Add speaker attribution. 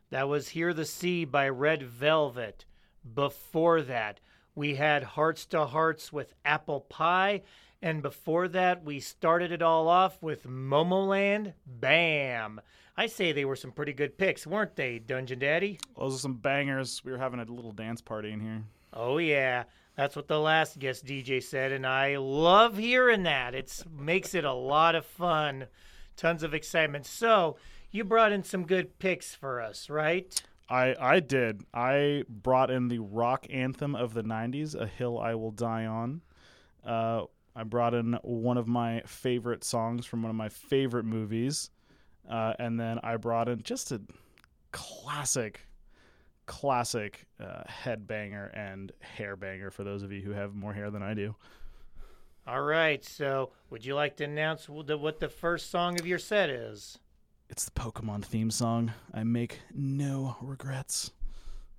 Speaker 1: That was Hear the Sea by Red Velvet. Before that, we had Hearts to Hearts with Apple Pie. And before that, we started it all off with Momoland Bam. I say they were some pretty good picks, weren't they, Dungeon Daddy?
Speaker 2: Those are some bangers. We were having a little dance party in here.
Speaker 1: Oh, yeah. That's what the last guest DJ said, and I love hearing that. It makes it a lot of fun. Tons of excitement. So, you brought in some good picks for us, right?
Speaker 2: I did. I brought in the rock anthem of the 90s, A Hill I Will Die On. I brought in one of my favorite songs from one of my favorite movies. And then I brought in just a classic headbanger and hairbanger for those of you who have more hair than I do.
Speaker 1: All right. So, would you like to announce what the first song of your set is?
Speaker 2: It's the Pokemon theme song. I make no regrets.